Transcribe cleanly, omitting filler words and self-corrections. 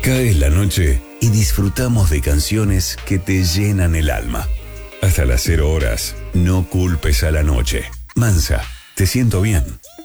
Cae la noche y disfrutamos de canciones que te llenan el alma. Hasta las 0 horas, no culpes a la noche. Mansa, te siento bien.